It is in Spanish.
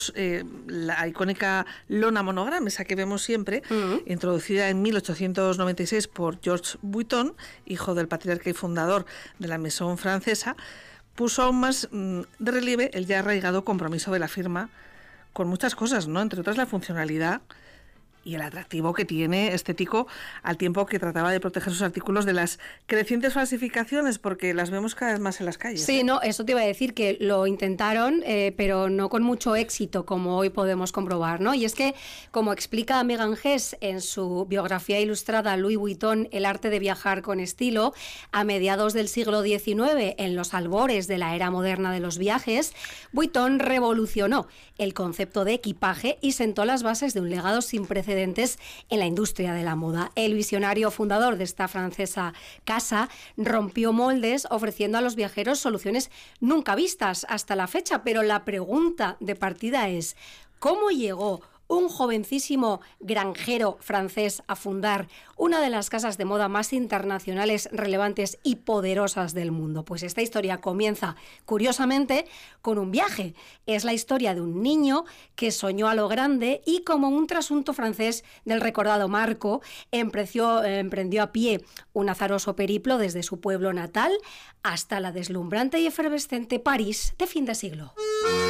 la icónica lona monograma, esa que vemos siempre, introducida en 1896 por Georges Vuitton, hijo del patriarca y fundador de la Maison francesa, puso aún más de relieve el ya arraigado compromiso de la firma con muchas cosas, ¿no? Entre otras la funcionalidad y el atractivo que tiene estético, al tiempo que trataba de proteger sus artículos de las crecientes falsificaciones, porque las vemos cada vez más en las calles. Sí, no, eso te iba a decir, que lo intentaron, pero no con mucho éxito, como hoy podemos comprobar, ¿no? Y es que, como explica Megan Hess en su biografía ilustrada Louis Vuitton, El arte de viajar con estilo, a mediados del siglo XIX, en los albores de la era moderna de los viajes, Vuitton revolucionó el concepto de equipaje y sentó las bases de un legado sin precedentes en la industria de la moda. El visionario fundador de esta francesa casa rompió moldes ofreciendo a los viajeros soluciones nunca vistas hasta la fecha, pero la pregunta de partida es: ¿cómo llegó un jovencísimo granjero francés a fundar una de las casas de moda más internacionales, relevantes y poderosas del mundo? Pues esta historia comienza, curiosamente, con un viaje. Es la historia de un niño que soñó a lo grande y, como un trasunto francés del recordado Marco, emprendió a pie un azaroso periplo desde su pueblo natal hasta la deslumbrante y efervescente París de fin de siglo.